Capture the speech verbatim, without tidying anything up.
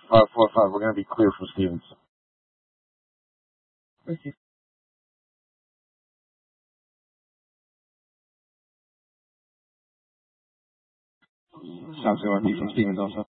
five four five. We're going to be clear from Stevens. Receive. Sounds like R P from Stevens also.